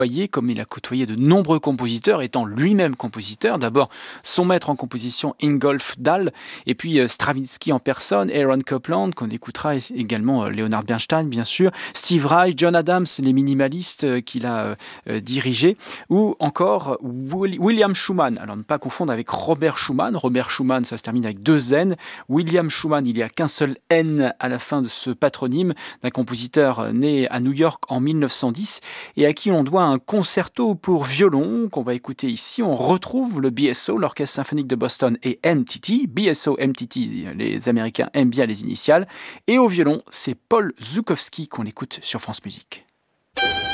comme il a côtoyé de nombreux compositeurs, étant lui-même compositeur. D'abord, son maître en composition, Ingolf Dahl, et puis Stravinsky en personne, Aaron Copland, qu'on écoutera également, Leonard Bernstein, bien sûr, Steve Reich, John Adams, les minimalistes qu'il a dirigés, ou encore William Schumann. Alors, ne pas confondre avec Robert Schumann. Robert Schumann, ça se termine avec 2 N. William Schumann, il n'y a qu'un seul N à la fin de ce patronyme, d'un compositeur né à New York en 1910 et à qui on doit un concerto pour violon qu'on va écouter ici. On retrouve le BSO, l'Orchestre symphonique de Boston, et MTT. BSO, MTT, les Américains aiment bien les initiales. Et au violon, c'est Paul Zukowski qu'on écoute sur France Musique.